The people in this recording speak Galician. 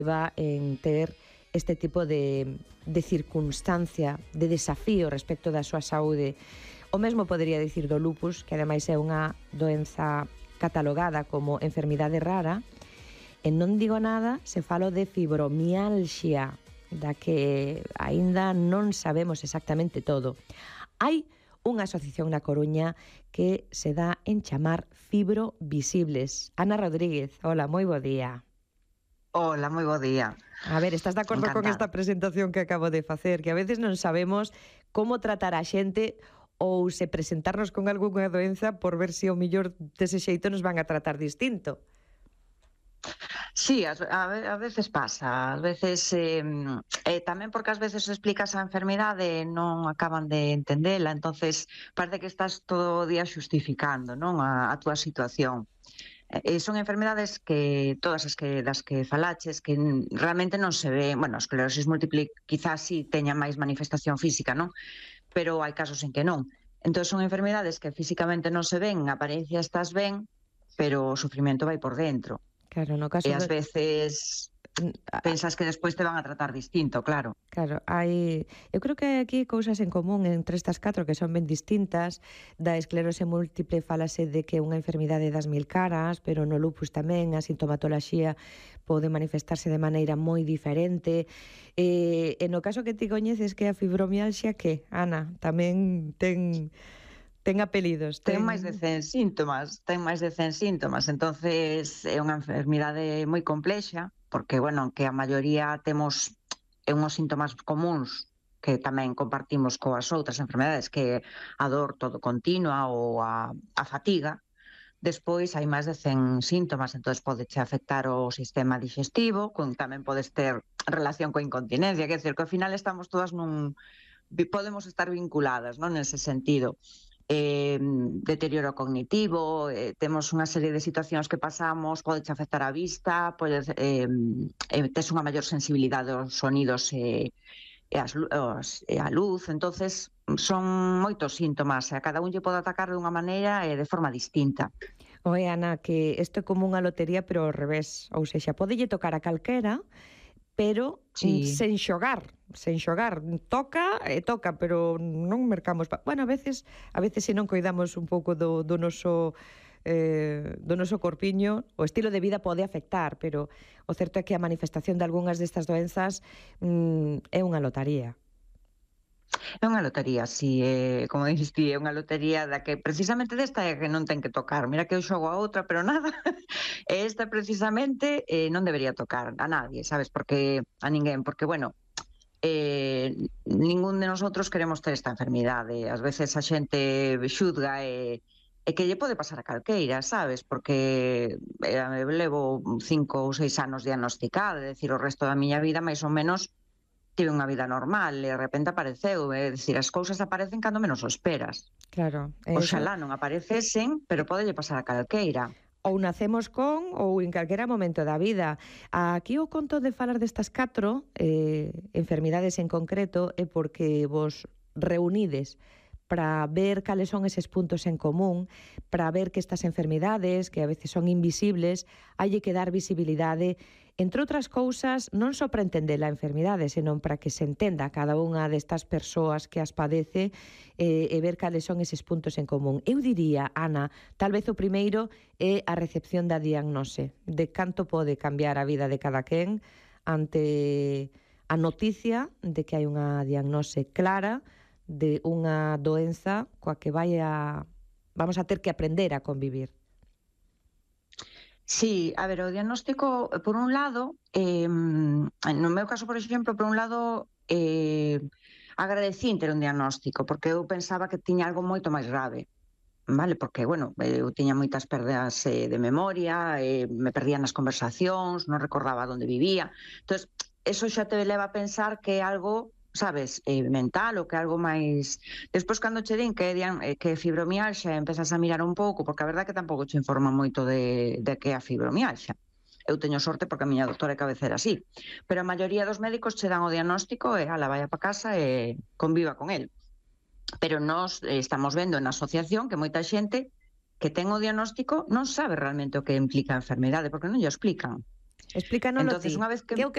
va en ter este tipo de circunstancia, de desafío respecto da súa saúde. O mesmo podería dicir do lupus, que ademais é unha doenza catalogada como enfermidade rara, e non digo nada se falo de fibromialxia, da que aínda non sabemos exactamente todo. Hai unha asociación na Coruña que se dá en chamar Fibrovisibles. Ana Rodríguez, hola, moi bo día. Hola, moi bo día. A ver, estás de acordo con esta presentación que acabo de facer? Que a veces non sabemos como tratar a xente ou se presentarnos con algunha doenza por ver se o millor dese xeito nos van a tratar distinto. Sí, a veces pasa, ás veces tamén porque ás veces explicas a enfermidade non acaban de entendela, entonces parece que estás todo o día xustificando, non, a túa situación. Son enfermidades que todas as que das que falaches que realmente non se ve, bueno, a esclerosis múltiple quizás sí teña máis manifestación física, non? Pero hai casos en que non. Entón son enfermidades que físicamente non se ven, en apariencia estás ben, pero o sufrimento vai por dentro. Claro, no caso E ás veces pensas que despois te van a tratar distinto, claro. Claro, eu creo que hai aquí cousas en común entre estas catro que son ben distintas. Da esclerose múltiple falase de que é unha enfermidade das mil caras, pero no lupus tamén a sintomatoloxía pode manifestarse de maneira moi diferente. E no caso que ti coñeces que é a fibromialxia, que, Ana, tamén ten apelidos. Ten máis de 100 síntomas, entonces é unha enfermidade moi complexa, porque, bueno, que a maioría temos unhos síntomas comuns que tamén compartimos coas outras enfermedades, que a dor todo continua ou a fatiga. Despois hai máis de 100 síntomas, entón podeche afectar o sistema digestivo, tamén podes ter relación coa incontinencia, quer dizer, que ao final estamos todas podemos estar vinculadas, non, nese sentido. Deterioro cognitivo, temos unha serie de situacións que pasamos, podeche afectar a vista, tes unha maior sensibilidade aos sonidos e a luz, entonces son moitos síntomas, e a cada un lle pode atacar de unha maneira e de forma distinta. Oe, Ana, que isto é como unha lotería, pero ao revés, ou seja, podelle tocar a calquera, pero sí, sen xogar, toca, pero non mercamos. Bueno, a veces se non coidamos un pouco do noso corpiño, o estilo de vida pode afectar, pero o certo é que a manifestación de algunhas destas doenzas é unha lotaría. É unha lotería, si, como dixiste, é unha lotería da que precisamente desta é que non ten que tocar. Mira que eu xogo a outra, pero nada. E esta precisamente non debería tocar a nadie, sabes? Porque a ninguén, porque, bueno, ningún de nosotros queremos ter esta enfermidade. Ás veces a xente xudga e que lle pode pasar a calqueira, sabes? Porque levo 5 ou 6 anos diagnosticada, é dicir, o resto da miña vida máis ou menos tive unha vida normal e de repente apareceu, é dicir, as cousas aparecen cando menos o esperas. Claro. Oxalá non aparecesen, pero podelle pasar a calqueira. Ou nacemos con, ou en calquera momento da vida. Aquí o conto de falar destas 4 enfermidades en concreto é porque vos reunides para ver cales son eses puntos en común, para ver que estas enfermidades, que a veces son invisibles, hai que dar visibilidade, entre outras cousas, non só para entender a enfermidade, senón para que se entenda cada unha destas persoas que as padece e ver cales son eses puntos en común. Eu diría, Ana, tal vez o primeiro é a recepción da diagnose, de canto pode cambiar a vida de cada quen ante a noticia de que hai unha diagnose clara de unha doenza coa que vamos a ter que aprender a convivir. Sí, a ver, o diagnóstico, por un lado, no meu caso, por exemplo, por un lado, agradecín ter un diagnóstico, porque eu pensaba que tiña algo moito máis grave, vale? Porque, bueno, eu tiña moitas perdas de memoria, me perdía nas conversacións, non recordaba onde vivía, entón, eso xa te leva a pensar que é algo, sabes, mental ou que algo máis. Despois, cando che din que é fibromialxia, empezas a mirar un pouco, porque a verdade é que tampouco che informa moito de que é a fibromialxia. Eu teño sorte porque a miña doutora de cabecera así, pero a maioría dos médicos che dan o diagnóstico e vaya para casa e conviva con el. Pero nós estamos vendo na asociación que moita xente que ten o diagnóstico non sabe realmente o que implica a enfermidade, porque non lle explican. Explícanos ti. Entonces, unha vez que